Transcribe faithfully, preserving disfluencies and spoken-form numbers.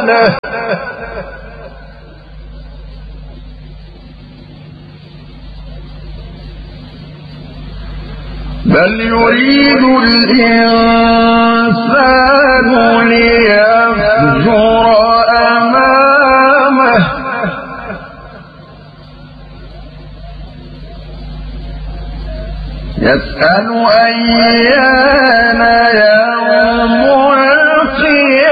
له بل يريد الإنسان ليفجر أمامه يسأل أيان يوم القيامة